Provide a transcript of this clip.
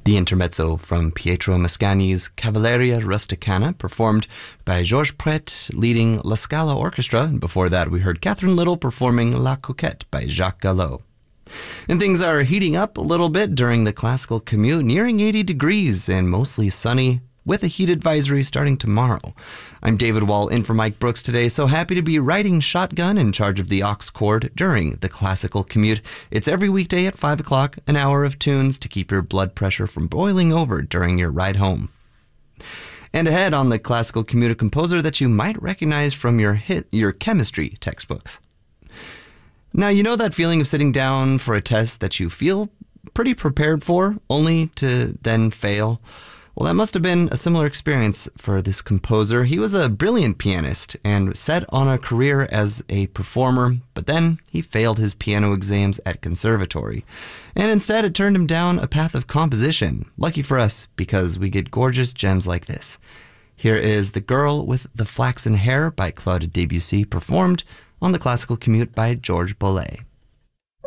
The intermezzo from Pietro Mascagni's Cavalleria Rusticana, performed by Georges Pret, leading La Scala Orchestra, and before that we heard Catherine Little performing La Coquette by Jacques Gallo. And things are heating up a little bit during the classical commute, nearing 80 degrees and mostly sunny, with a heat advisory starting tomorrow. I'm David Wall in for Mike Brooks today, so happy to be riding shotgun in charge of the aux cord during the classical commute. It's every weekday at 5 o'clock, an hour of tunes to keep your blood pressure from boiling over during your ride home. And ahead on the classical commute, a composer that you might recognize from your chemistry textbooks. Now, you know that feeling of sitting down for a test that you feel pretty prepared for, only to then fail? Well, that must have been a similar experience for this composer. He was a brilliant pianist and set on a career as a performer, but then he failed his piano exams at conservatory. And instead it turned him down a path of composition. Lucky for us, because we get gorgeous gems like this. Here is The Girl with the Flaxen Hair by Claude Debussy, performed on the classical commute by Georges Boulez.